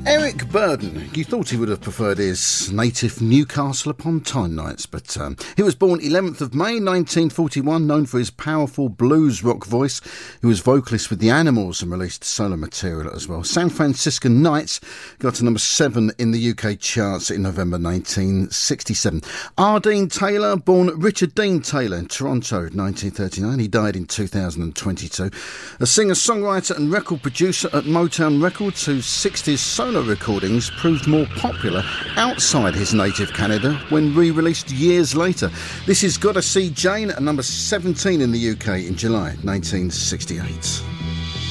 Eric Burdon. You thought he would have preferred his native Newcastle upon Tyne nights, but he was born 11th of May 1941, known for his powerful blues rock voice. He was vocalist with The Animals and released solo material as well. San Franciscan Nights got to number 7 in the UK charts in November 1967. R. Dean Taylor, born Richard Dean Taylor in Toronto, 1939. He died in 2022. A singer-songwriter and record producer at Motown Records, whose 60s solo recordings proved more popular outside his native Canada when re-released years later. This is Gotta See Jane at number 17 in the UK in July 1968.